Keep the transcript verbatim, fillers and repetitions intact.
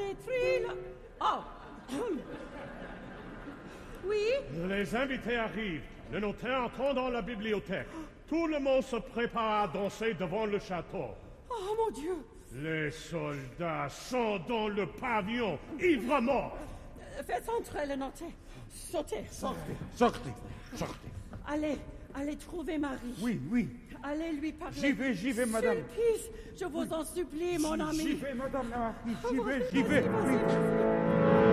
Maîtrise. Oh. Oui? Les invités arrivent. Le notaire entre dans la bibliothèque. Tout le monde se prépare à danser devant le château. Oh, mon Dieu! Les soldats sont dans le pavillon, ivres morts. Euh, Faites entrer le notaire. Sautez. Sortez, sortez, sortez. Allez, allez trouver Marie. Oui, oui. Allez lui parler. J'y vais, j'y vais, madame. Sulpice, je vous en supplie, mon ami. J'y vais, madame la marquise, j'y Oh, vais, vas-y, j'y vais. vas-y, Oui. vas-y.